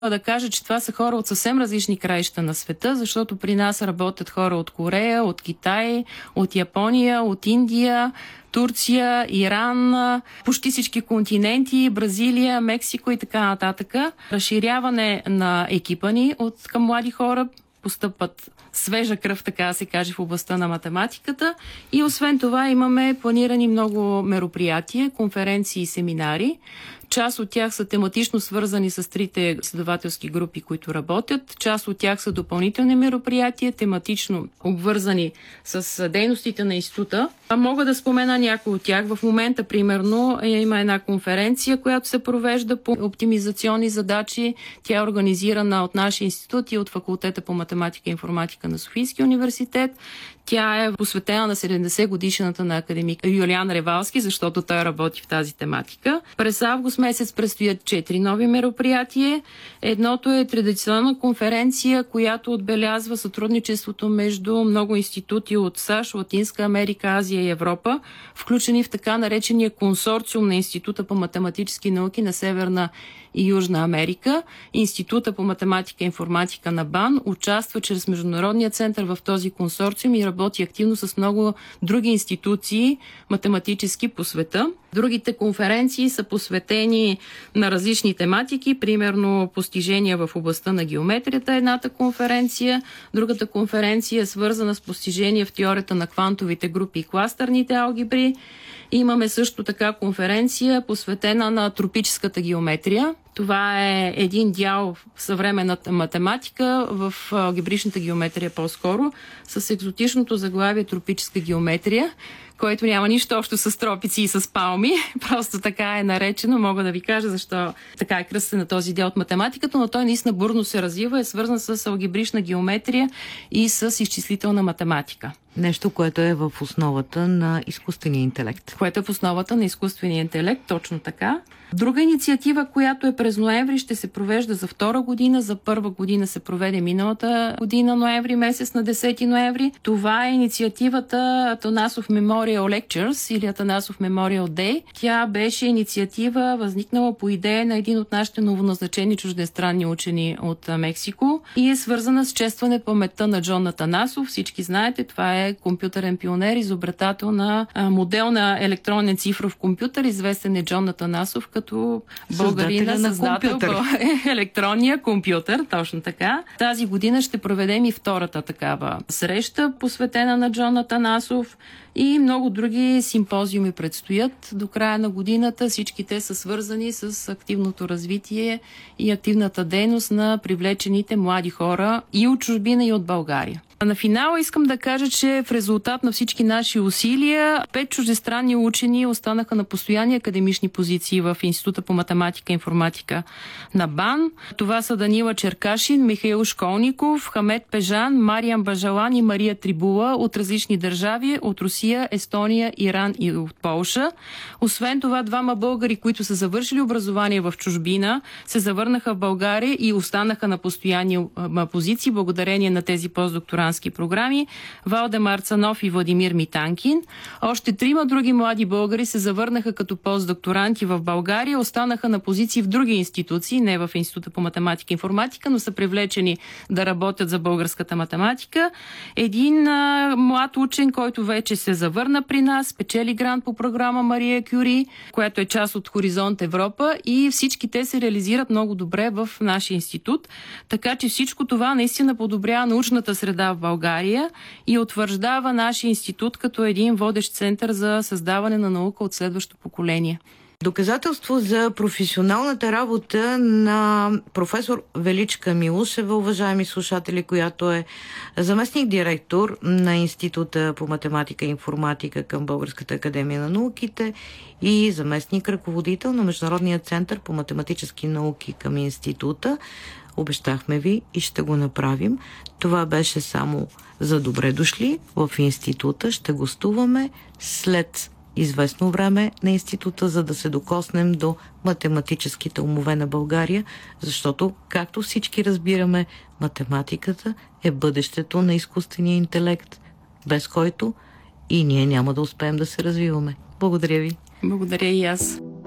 Да кажа, че това са хора от съвсем различни краища на света, защото при нас работят хора от Корея, от Китай, от Япония, от Индия, Турция, Иран, почти всички континенти, Бразилия, Мексико и така нататък. Разширяване на екипа ни към млади хора, постъпват свежа кръв, така да се каже, в областта на математиката. И освен това имаме планирани много мероприятия, конференции и семинари. Част от тях са тематично свързани с трите изследователски групи, които работят. Част от тях са допълнителни мероприятия, тематично обвързани с дейностите на института. Мога да спомена някои от тях. В момента, примерно, има една конференция, която се провежда по оптимизационни задачи. Тя е организирана от нашия институт и от Факултета по математика и информатика на Софийския университет. Тя е посветена на 70 годишната на академик Юлиан Ревалски, защото той работи в тази тематика. През август месец предстоят 4 нови мероприятия. Едното е традиционна конференция, която отбелязва сътрудничеството между много институти от САЩ, Латинска Америка, Азия и Европа, включени в така наречения консорциум на Института по математически науки на Северна и Южна Америка. Института по математика и информатика на БАН участва чрез Международния център в този консорциум и работи активно с много други институции математически по света. Другите конференции са посветени на различни тематики, примерно постижения в областта на геометрията, едната конференция. Другата конференция е свързана с постижения в теорията на квантовите групи и кластърните алгебри. Имаме също така конференция, посветена на тропическата геометрия. Това е един дял в съвременната математика, в алгебричната геометрия по-скоро, с екзотичното заглавие тропическа геометрия, което няма нищо общо с тропици и с палми. Просто така е наречено. Мога да ви кажа защо така е кръстен на този дял от математиката, но той наистина бурно се развива, е свързан с алгебрична геометрия и с изчислителна математика. Нещо, което е в основата на изкуствения интелект. Което е в основата на изкуствения интелект, точно така. Друга инициатива, която е през ноември, ще се провежда за втора година. За първа година се проведе миналата година, ноември месец, на 10 ноември. Това е инициативата Атанасов Memorial Lectures или Атанасов Memorial Day. Тя беше инициатива, възникнала по идея на един от нашите новоназначени чуждестранни учени от Мексико и е свързана с честване паметта на Джон Атанасов. Всички знаете, това е компютърен пионер, изобретател на модел на електронен цифров компютър. Известен е Джон Атанасов като българина, създател електронния компютър, точно така. Тази година ще проведем и втората такава среща, посветена на Джон Атанасов, и много други симпозиуми предстоят до края на годината. Всички те са свързани с активното развитие и активната дейност на привлечените млади хора и от чужбина, и от България. На финала искам да кажа, че в резултат на всички наши усилия 5 чуждестранни учени останаха на постоянни академични позиции в Института по математика и информатика на БАН. Това са Данила Черкашин, Михаил Школников, Хамед Пежан, Мариан Бажалан и Мария Трибула от различни държави, от Русия, Естония, Иран и от Полша. Освен това, 2 българи, които са завършили образование в чужбина, се завърнаха в България и останаха на постоянни позиции благодарение на тези постдокторантски програми. Валдемар Цанов и Владимир Митанкин. Още 3 други млади българи се завърнаха като постдокторанти в България, останаха на позиции в други институции, не в Института по математика и информатика, но са привлечени да работят за българската математика. Един млад учен, който вече се завърна при нас, спечели грант по програма Мария Кюри, която е част от Хоризонт Европа, и всички те се реализират много добре в нашия институт. Така че всичко това наистина подобрява научната среда в България и утвърждава нашия институт като един водещ център за създаване на наука от следващо поколение. Доказателство за професионалната работа на професор Величка Милушева, уважаеми слушатели, която е заместник-директор на Института по математика и информатика към Българската академия на науките и заместник-ръководител на Международния център по математически науки към Института. Обещахме ви и ще го направим. Това беше само за добре дошли в института. Ще гостуваме след известно време на института, за да се докоснем до математическите умове на България, защото, както всички разбираме, математиката е бъдещето на изкуствения интелект, без който и ние няма да успеем да се развиваме. Благодаря ви. Благодаря и аз.